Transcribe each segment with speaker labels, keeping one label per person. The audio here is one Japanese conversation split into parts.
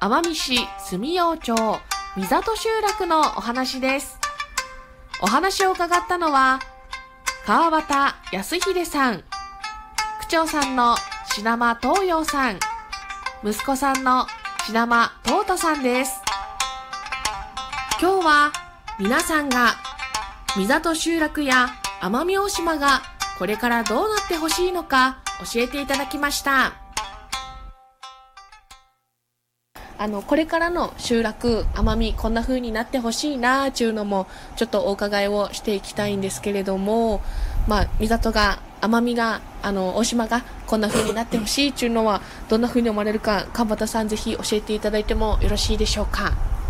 Speaker 1: 奄美市住用町三里集落のお話です。お話を伺ったのは川端康秀さん、区長さんの品間東洋さん、息子さんの品間東太さんです。今日は皆さんが三里集落や奄美大島がこれからどうなってほしいのか教えていただきました。これからの集落奄美こんな風になってほしいなっていうのもちょっとお伺いをしていきたいんですけれども、三里が奄美が大島がこんな風になってほしいっていうのはどんな風に思われるか、川端さんぜひ教えていただいてもよろしいでしょうか。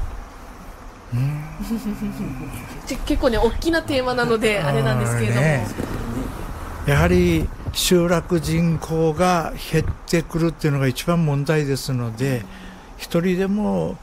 Speaker 1: 結構ね大きなテーマなのであれなんですけれども、
Speaker 2: やはり集落人口が減ってくるっていうのが一番問題ですので、一人でも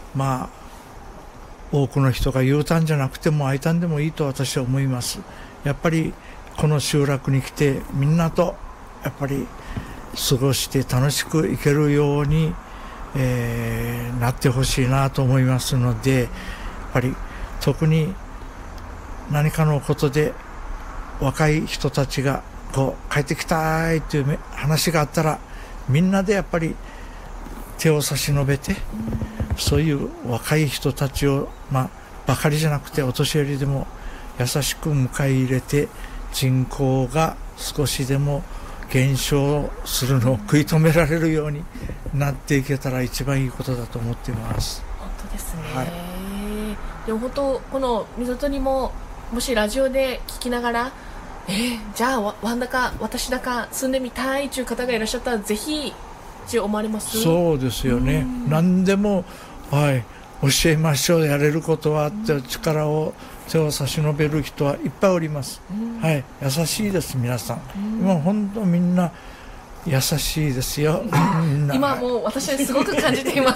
Speaker 2: 多くの人が U ターンじゃなくても I ターンでもいいと私は思います。やっぱりこの集落に来てみんなとやっぱり過ごして楽しく生けるように、なってほしいなと思いますので、やっぱり特に何かのことで若い人たちが帰ってきたいという話があったら、みんなでやっぱり手を差し伸べて、そういう若い人たちをばかりじゃなくてお年寄りでも優しく迎え入れて、人口が少しでも減少するのを食い止められるようになっていけたら一番いいことだと思っています。
Speaker 1: 本当ですね、はい、でも本当この三里にももしラジオで聞きながらじゃあ私だか住んでみたいという方がいらっしゃったらぜひ思われます？
Speaker 2: そうですよね。何でも、教えましょう、やれることはって力を手を差し伸べる人はいっぱいおります。優しいです皆さん。今本当みんな優しいですよ。
Speaker 1: 今もう私はすごく感じています。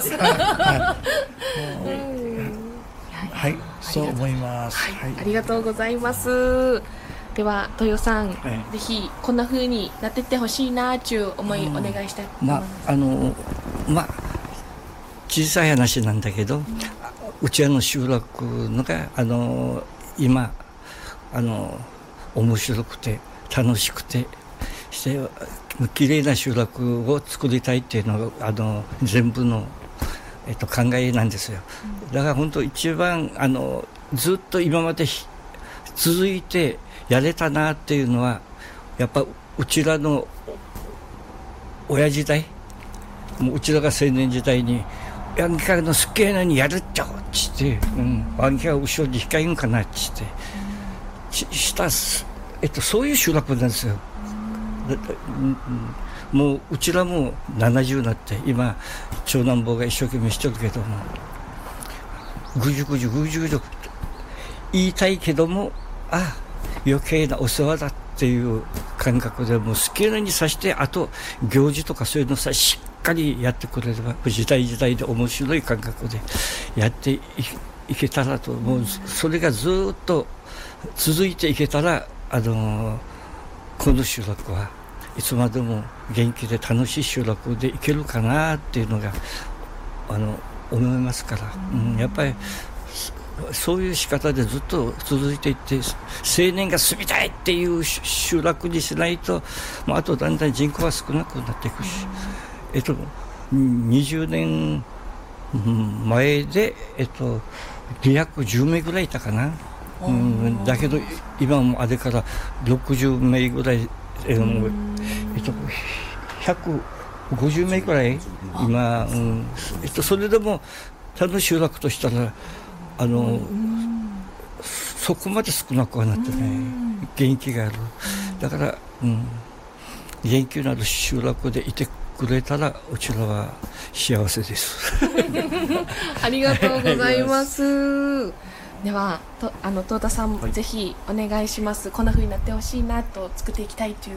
Speaker 2: そう思います。
Speaker 1: ありがとうございます。では豊さん、ぜひこんな風になっていってほしいなという思いお願いしたいと思います。
Speaker 3: 小さい話なんだけど、うちの集落のが今面白くて楽しくてして綺麗な集落を作りたいっていうのが全部の考えなんですよ。だから本当一番ずっと今まで続いてやれたなっていうのは、やっぱうちらの親時代、もううちらが青年時代にヤンキャのすっげえのにやるっちゃおうっちって、ヤンキャが後ろに控えんかなっちってそういう集落なんですよ。もううちらも70になって今長男坊が一生懸命してるけども、ぐじゅぐじゅ言いたいけども余計なお世話だっていう感覚でもう好きなにさして、あと行事とかそういうのさしっかりやってくれれば時代で面白い感覚でやっていけたらと、もうそれがずっと続いていけたらこの集落はいつまでも元気で楽しい集落でいけるかなっていうのが思いますから、やっぱりそういう仕方でずっと続いていって、青年が住みたいっていう集落にしないと、あとだんだん人口は少なくなっていくし、20年前で、210名ぐらいいたかな。だけど今もあれから60名ぐらい、150名ぐらい今、それでも他の集落としたらそこまで少なくはなってね、元気がある。だから、元気のある集落でいてくれたらうちらは幸せです。
Speaker 1: ありがとうございます。では東太さん、ぜひお願いします。こんな風になってほしいなと作っていきたいという、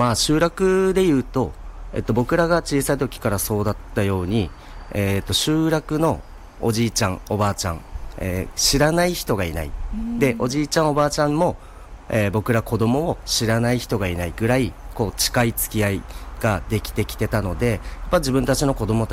Speaker 4: 集落でいうと、僕らが小さい時からそうだったように、集落のおじいちゃんおばあちゃん、知らない人がいない、でおじいちゃんおばあちゃんも、僕ら子供を知らない人がいないぐらい近い付き合いができてきてたので、やっぱ自分たちの子供たち